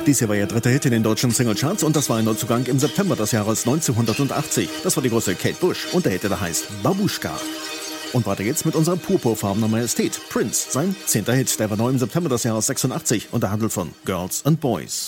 Dies hier war ihr dritter Hit in den deutschen Singlecharts und das war ein Neuzugang im September des Jahres 1980. Das war die große Kate Bush und der Hit, der heißt Babuschka. Und weiter geht's mit unserer purpurfarbenen Majestät, Prince. Sein 10. Hit, der war neu im September des Jahres 86 und der handelt von Girls and Boys.